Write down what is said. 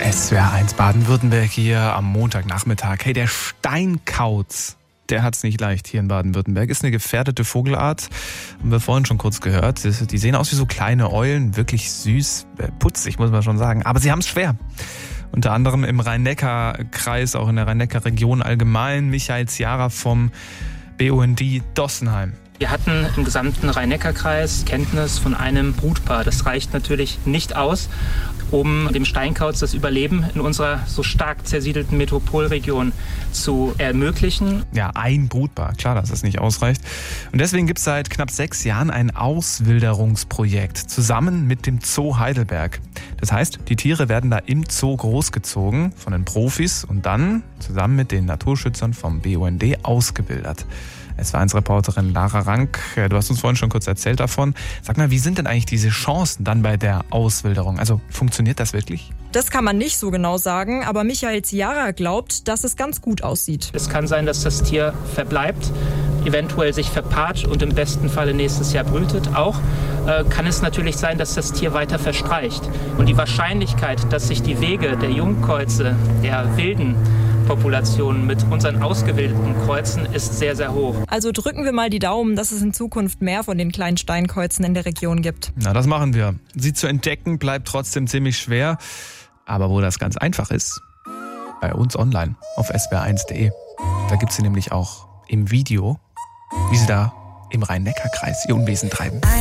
SWR1 Baden-Württemberg hier am Montagnachmittag. Hey, der Steinkauz, der hat's nicht leicht hier in Baden-Württemberg. Ist eine gefährdete Vogelart. Haben wir vorhin schon kurz gehört. Die sehen aus wie so kleine Eulen. Wirklich süß, putzig, muss man schon sagen. Aber sie haben's schwer. Unter anderem im Rhein-Neckar-Kreis, auch in der Rhein-Neckar-Region allgemein. Michael Ziara vom BUND Dossenheim. Wir hatten im gesamten Rhein-Neckar-Kreis Kenntnis von einem Brutpaar. Das reicht natürlich nicht aus, um dem Steinkauz das Überleben in unserer so stark zersiedelten Metropolregion zu ermöglichen. Ja, ein Brutpaar, klar, dass das nicht ausreicht. Und deswegen gibt es seit knapp 6 Jahren ein Auswilderungsprojekt zusammen mit dem Zoo Heidelberg. Das heißt, die Tiere werden da im Zoo großgezogen von den Profis und dann zusammen mit den Naturschützern vom BUND ausgebildet. SWR1-Reporterin Lara Rank, du hast uns vorhin schon kurz erzählt davon. Sag mal, wie sind denn eigentlich diese Chancen dann bei der Auswilderung? Also funktioniert das wirklich? Das kann man nicht so genau sagen, aber Michael Ziara glaubt, dass es ganz gut aussieht. Es kann sein, dass das Tier verbleibt, eventuell sich verpaart und im besten Falle nächstes Jahr brütet. Auch kann es natürlich sein, dass das Tier weiter verstreicht. Und die Wahrscheinlichkeit, dass sich die Wege der Jungkäuze, der wilden Populationen mit unseren ausgewählten Kreuzen ist sehr, sehr hoch. Also drücken wir mal die Daumen, dass es in Zukunft mehr von den kleinen Steinkäuzen in der Region gibt. Na, das machen wir. Sie zu entdecken bleibt trotzdem ziemlich schwer. Aber wo das ganz einfach ist, bei uns online auf swr1.de. Da gibt es sie nämlich auch im Video, wie sie da im Rhein-Neckar-Kreis ihr Unwesen treiben.